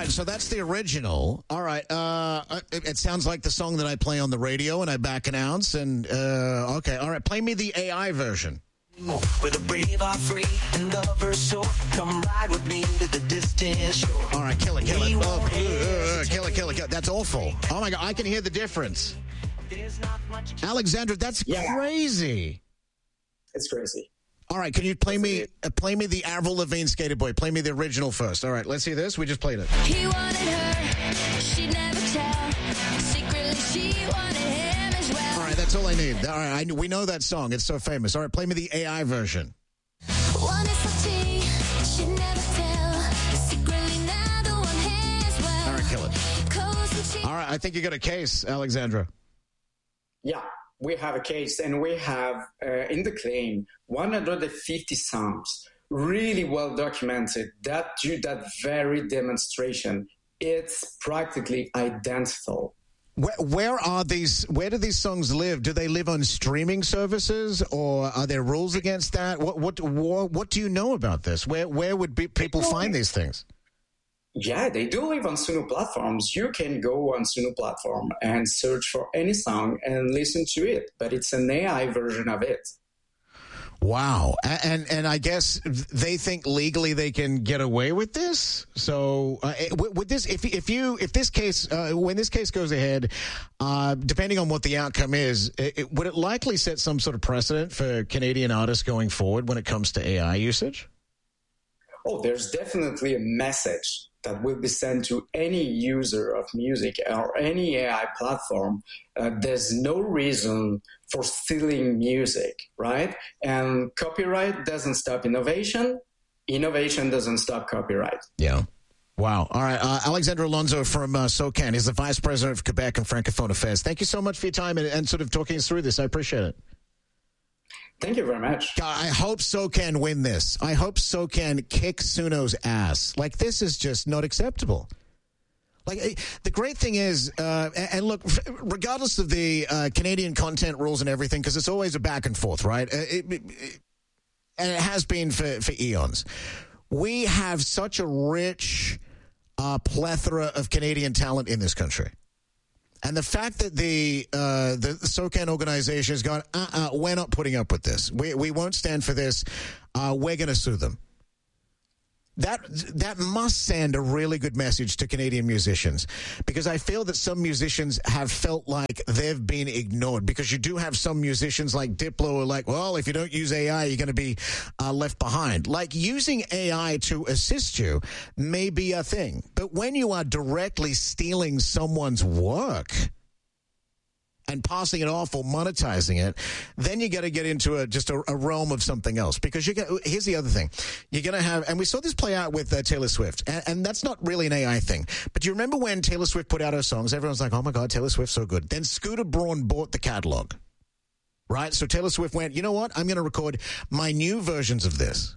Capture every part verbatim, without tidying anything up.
right, so that's the original. All right, uh, it, it sounds like the song that I play on the radio and I back announce. And uh, okay, all right, play me the A I version. With a brave are free and lovers soar. Come ride with me to the distant shore. All right, kill it, kill it. Oh, uh, kill it, kill it, kill it. That's awful. Oh my God, I can hear the difference. Alexandra, that's yeah. crazy. It's crazy. All right, can you play me uh, play me the Avril Lavigne Skater Boy? Play me the original first. All right, let's hear this. We just played it. He wanted her, she'd never tell. Secretly, she wanted him as well. All right, that's all I need. All right, I, we know that song. It's so famous. All right, play me the A I version. One is for tea, she'd never tell. Secretly, neither one his well. All right, kill it. All right, I think you got a case, Alexandra. Yeah, we have a case, and we have uh, in the claim one hundred fifty songs, really well documented, that do that very demonstration. It's practically identical. Where, where are these? Where do these songs live? Do they live on streaming services, or are there rules against that? What what what, what do you know about this? Where where would be, people find these things? Yeah, they do live on Suno platforms. You can go on Suno platform and search for any song and listen to it, but it's an A I version of it. Wow. And and I guess they think legally they can get away with this. So uh, with this, if if you if this case uh, when this case goes ahead, uh, depending on what the outcome is, it, it, would it likely set some sort of precedent for Canadian artists going forward when it comes to A I usage? Oh, there's definitely a message that will be sent to any user of music or any A I platform. Uh, there's no reason for stealing music, right? And copyright doesn't stop innovation. Innovation doesn't stop copyright. Yeah. Wow. All right. Uh, Alexandra Alonso from uh, SOCAN. He's the Vice President of Quebec and Francophone Affairs. Thank you so much for your time and, and sort of talking us through this. I appreciate it. Thank you very much. God, I hope SOCAN win this. I hope SOCAN kick Suno's ass. Like, this is just not acceptable. Like, the great thing is, uh, and look, regardless of the uh, Canadian content rules and everything, because it's always a back and forth, right? It, it, it, and it has been for, for eons. We have such a rich uh, plethora of Canadian talent in this country. And the fact that the uh, the SOCAN organization has gone, uh-uh, we're not putting up with this. We we won't stand for this. Uh, we're going to sue them. That that must send a really good message to Canadian musicians, because I feel that some musicians have felt like they've been ignored, because you do have some musicians like Diplo who are like, well, if you don't use A I, you're going to be uh, left behind. Like, using A I to assist you may be a thing, but when you are directly stealing someone's work and passing it off or monetizing it, then you got to get into a just a, a realm of something else. Because you get, here's the other thing. You're going to have, and we saw this play out with uh, Taylor Swift, and, and that's not really an A I thing. But you remember when Taylor Swift put out her songs, everyone's like, oh my God, Taylor Swift's so good. Then Scooter Braun bought the catalog, right? So Taylor Swift went, you know what? I'm going to record my new versions of this.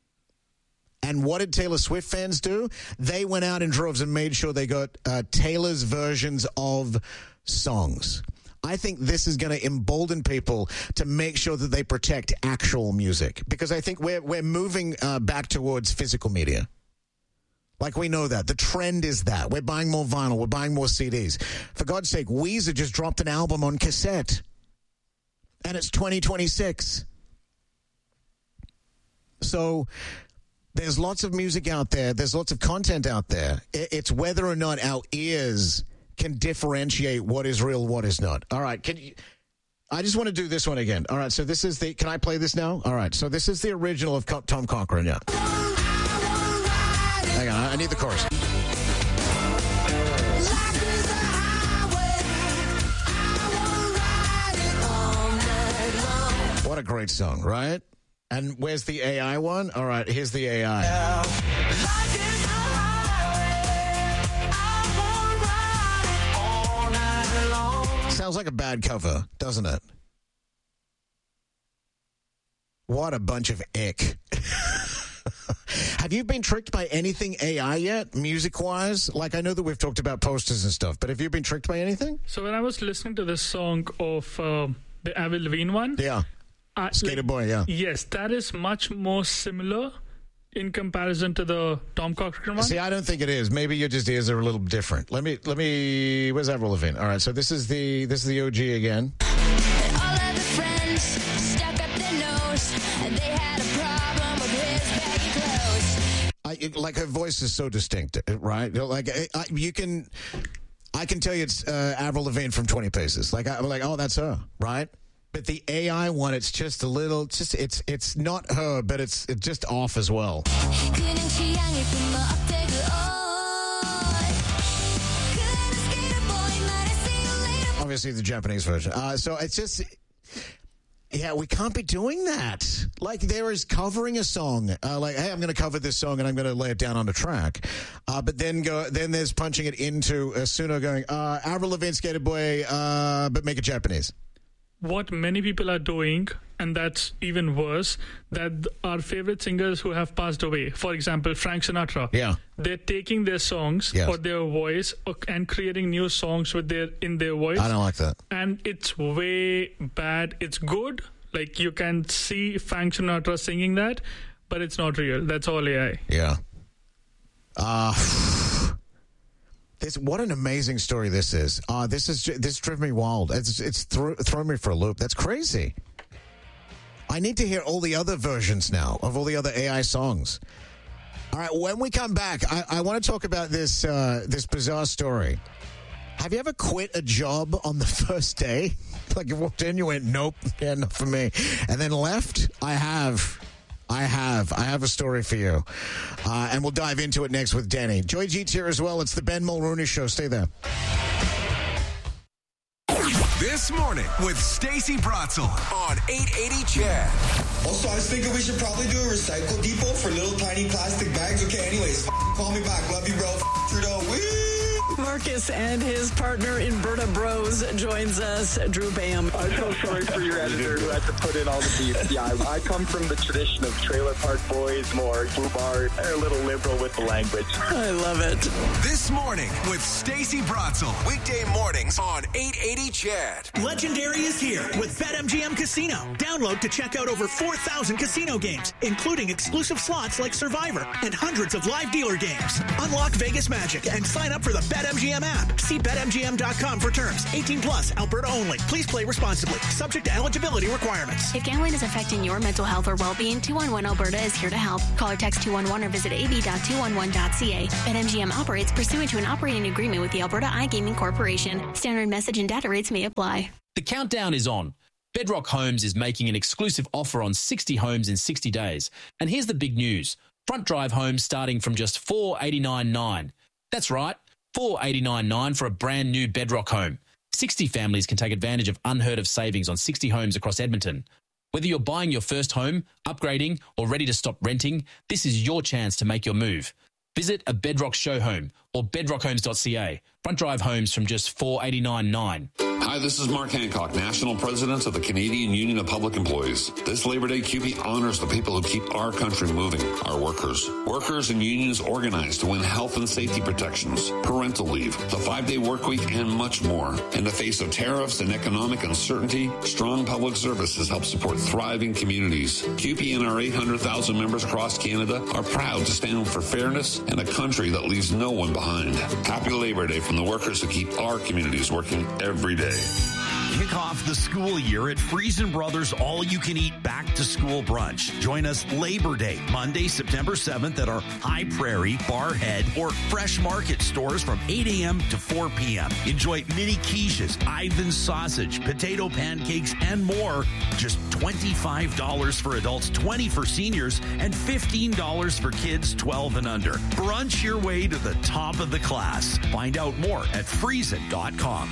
And what did Taylor Swift fans do? They went out in droves and made sure they got uh, Taylor's versions of songs. I think this is going to embolden people to make sure that they protect actual music, because I think we're we're moving uh, back towards physical media. Like, we know that. The trend is that. We're buying more vinyl. We're buying more C Ds. For God's sake, Weezer just dropped an album on cassette. And it's twenty twenty-six. So there's lots of music out there. There's lots of content out there. It's whether or not our ears can differentiate what is real, what is not. All right, can you, I just want to do this one again. All right, so this is the, can I play this now? All right, so this is the original of Tom Cochrane, yeah. Hang on, I need the chorus. What a great song, right? And where's the A I one? All right, here's the A I. Yeah. Sounds like a bad cover, doesn't it? What a bunch of ick. Have you been tricked by anything A I yet, music-wise? Like, I know that we've talked about posters and stuff, but have you been tricked by anything? So when I was listening to this song of uh, the Avril Lavigne one... Yeah. I, Skater like, Boy, yeah. Yes, that is much more similar in comparison to the Tom Cochrane one? See, I don't think it is. Maybe your just ears are a little different. Let me, let me, where's Avril Lavigne? All right, so this is the, this is the O G again. All of the friends stuck up their nose, and they had a problem with his baggy clothes. I, it, like her voice is so distinct, right? Like I, I, you can, I can tell you it's uh, Avril Lavigne from twenty Paces. Like I'm like, oh, that's her, right? But the A I one, it's just a little, it's just it's it's not her, but it's it's just off as well. 그냥 취향일 뿐만 업되고 그대는 skater boy might I see you later. Obviously, the Japanese version. Uh, so it's just, yeah, we can't be doing that. Like there is covering a song, uh, like hey, I'm going to cover this song and I'm going to lay it down on the track, uh, but then go, then there's punching it into uh, Suno going, uh, Avril Lavigne, Skater Boy, uh, but make it Japanese. What many people are doing, and that's even worse, that our favorite singers who have passed away, for example, Frank Sinatra, Yeah. they're taking their songs Yes. or their voice or- and creating new songs with their in their voice. I don't like that. And it's way bad. It's good. Like you can see Frank Sinatra singing that, but it's not real. That's all A I. Yeah. Uh, this what an amazing story this is. Uh, this is this driven me wild. It's it's thro- thrown me for a loop. That's crazy. I need to hear all the other versions now of all the other A I songs. All right, when we come back, I, I want to talk about this uh, this bizarre story. Have you ever quit a job on the first day? Like you walked in, you went, nope, yeah, not for me. And then left? I have. I have. I have a story for you. Uh, and we'll dive into it next with Danny. Joy G's here as well. It's the Ben Mulrooney Show. Stay there. This morning with Stacey Bratzel on eight eighty Chad. Also, I was thinking we should probably do a recycle depot for little tiny plastic bags. Okay, anyways, f- call me back. Love you, bro. F- Trudeau. Woo! Marcus and his partner in Berta Bros joins us. Drew Bam. I'm so sorry for your editor who had to put in all the beef. Yeah, I, I come from the tradition of Trailer Park Boys, more Boobar. They're a little liberal with the language. I love it. This morning with Stacey Bratzel. Weekday mornings on eight eighty Chad. Legendary is here with BetMGM Casino. Download to check out over four thousand casino games, including exclusive slots like Survivor and hundreds of live dealer games. Unlock Vegas magic and sign up for the BetMGM app. See Bet M G M dot com for terms. eighteen plus, Alberta only. Please play responsibly. Subject to eligibility requirements. If gambling is affecting your mental health or well-being, two one one Alberta is here to help. Call or text two one one or visit a b dot two one one dot c a. BetMGM operates pursuant to an operating agreement with the Alberta iGaming Corporation. Standard message and data rates may apply. The countdown is on. Bedrock Homes is making an exclusive offer on sixty homes in sixty days. And here's the big news. Front drive homes starting from just four eighty-nine nine. That's right, four eighty-nine nine for a brand new Bedrock home. sixty families can take advantage of unheard of savings on sixty homes across Edmonton. Whether you're buying your first home, upgrading, or ready to stop renting, this is your chance to make your move. Visit a Bedrock show home or bedrock homes dot c a. Front drive homes from just four eighty-nine nine. Hi, this is Mark Hancock, National President of the Canadian Union of Public Employees. This Labor Day, C U P E honors the people who keep our country moving, our workers. Workers and unions organized to win health and safety protections, parental leave, the five-day work week, and much more. In the face of tariffs and economic uncertainty, strong public services help support thriving communities. C U P E and our eight hundred thousand members across Canada are proud to stand for fairness and a country that leaves no one behind. Happy Labor Day from the workers who keep our communities working every day. Kick off the school year at Friesen Brothers All-You-Can-Eat Back-to-School Brunch. Join us Labor Day, Monday, September seventh at our High Prairie, Barhead, or Fresh Market stores from eight a.m. to four p.m. Enjoy mini quiches, Ivan's sausage, potato pancakes, and more. Just twenty-five dollars for adults, twenty dollars for seniors, and fifteen dollars for kids twelve and under. Brunch your way to the top of the class. Find out more at friesen dot com.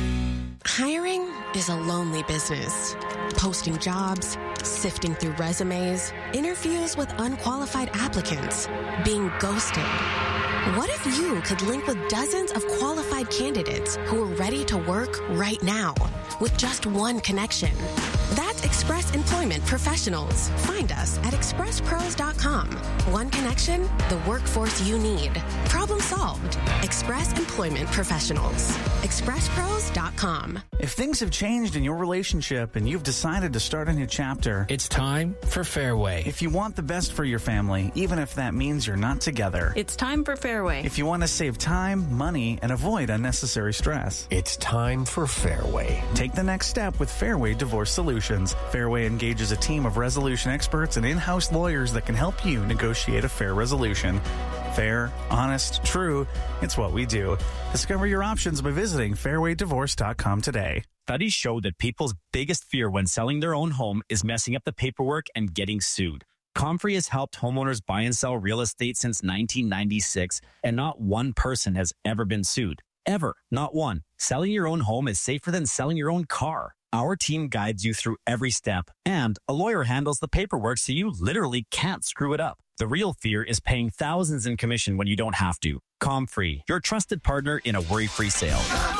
Hiring is a lonely business. Posting jobs, sifting through resumes, interviews with unqualified applicants, being ghosted. What if you could link with dozens of qualified candidates who are ready to work right now with just one connection? That's Express Employment Professionals. Find us at express pros dot com. One connection, the workforce you need. Problem solved. Express Employment Professionals. express pros dot com. If things have changed in your relationship and you've decided to start a new chapter, it's time for Fairway. If you want the best for your family, even if that means you're not together, it's time for Fairway. If you want to save time, money, and avoid unnecessary stress, it's time for Fairway. Take the next step with Fairway Divorce Solutions. Fairway engages a team of resolution experts and in-house lawyers that can help you negotiate a fair resolution. Fair, honest, true, it's what we do. Discover your options by visiting fairway divorce dot com today. Studies show that people's biggest fear when selling their own home is messing up the paperwork and getting sued. Comfrey has helped homeowners buy and sell real estate since nineteen ninety-six, and not one person has ever been sued. Ever. Not one. Selling your own home is safer than selling your own car. Our team guides you through every step, and a lawyer handles the paperwork so you literally can't screw it up. The real fear is paying thousands in commission when you don't have to. Comfrey, your trusted partner in a worry-free sale.